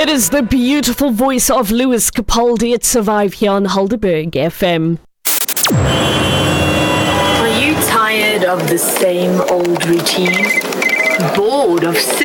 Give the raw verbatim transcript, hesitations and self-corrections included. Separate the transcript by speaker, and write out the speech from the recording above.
Speaker 1: It is the beautiful voice of Lewis Capaldi at Survive here on Helderberg F M.
Speaker 2: Are you tired of the same old routine? Bored of